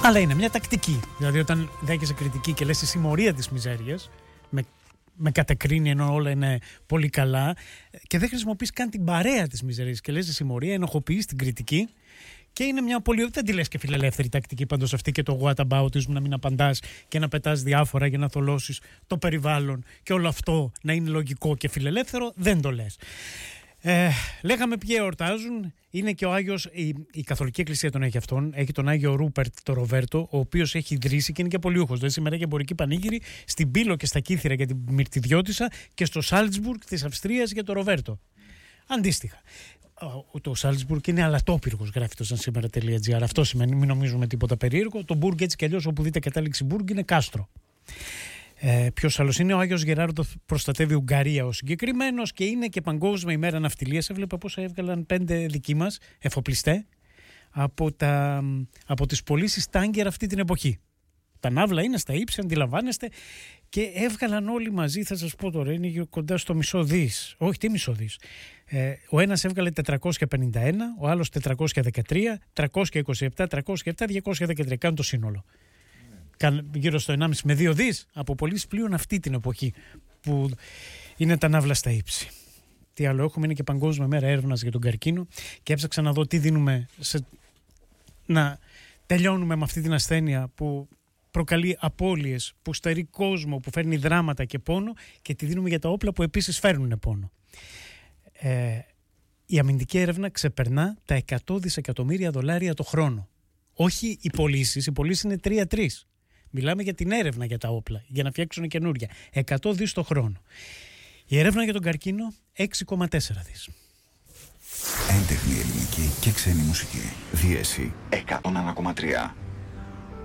Αλλά είναι μια τακτική. Δηλαδή, όταν δέχεσαι κριτική και λες η συμμορία της μιζέριας, με κατεκρίνει ενώ όλα είναι πολύ καλά, και δεν χρησιμοποιείς καν την παρέα της μιζέριας και λες η συμμορία, ενοχοποιείς την κριτική. Και είναι μια πολύ. Δεν τη λες και φιλελεύθερη τακτική πάντως αυτή και το whataboutism, να μην απαντάς και να πετάς διάφορα για να θολώσεις το περιβάλλον και όλο αυτό να είναι λογικό και φιλελεύθερο. Δεν το λες. Λέγαμε ποιοι εορτάζουν. Είναι και ο Άγιος, η Καθολική Εκκλησία τον έχει αυτόν. Έχει τον Άγιο Ρούπερτ το Ροβέρτο, ο οποίος έχει ιδρύσει και είναι και πολιούχος. Δηλαδή σήμερα έχει εμπορική πανήγυρη στην Πύλο και στα Κύθυρα για την Μυρτιδιώτισσα και στο Σάλτσμπουργκ της Αυστρίας για το Ροβέρτο. Αντίστοιχα. Το Σάλτσμπουργκ είναι αλατόπυργος, γράφει το sansimera.gr. Αυτό σημαίνει, μην νομίζουμε τίποτα περίεργο. Το Μπουργκ έτσι κι αλλιώς, όπου δείτε κατάληξη Μπουργκ, είναι κάστρο. Ποιος άλλος είναι? Ο Άγιος Γεράρδο προστατεύει Ουγγαρία ο συγκεκριμένος και είναι και Παγκόσμια ημέρα ναυτιλίας. Έβλεπα πώς έβγαλαν 5 δικοί μας εφοπλιστέ από τις πωλήσεις τάγκερ αυτή την εποχή. Τα ναύλα είναι στα ύψη, αντιλαμβάνεστε, και έβγαλαν όλοι μαζί, θα σας πω τώρα, είναι κοντά στο μισό δις. Όχι, τι μισό δις. Ο ένας έβγαλε 451, ο άλλος 413, 327, 307, 213. Κάνουν το σύνολο. Γύρω στο 1,5 με 2 δις από πωλήσεις πλοίων αυτή την εποχή που είναι τα ναύλα στα ύψη. Τι άλλο έχουμε? Είναι και Παγκόσμια μέρα έρευνας για τον καρκίνο και έψαξα να δω τι δίνουμε να τελειώνουμε με αυτή την ασθένεια που προκαλεί απώλειες, που στερεί κόσμο, που φέρνει δράματα και πόνο, και τη δίνουμε για τα όπλα που επίσης φέρνουν πόνο. Η αμυντική έρευνα ξεπερνά τα 100 δισεκατομμύρια δολάρια το χρόνο. Όχι οι πωλήσεις είναι 3-3. Μιλάμε για την έρευνα για τα όπλα, για να φτιάξουν καινούρια. 100 δις το χρόνο. Η έρευνα για τον καρκίνο 6,4 δις. Έντεχνη ελληνική και ξένη μουσική. Δίεση 101,3.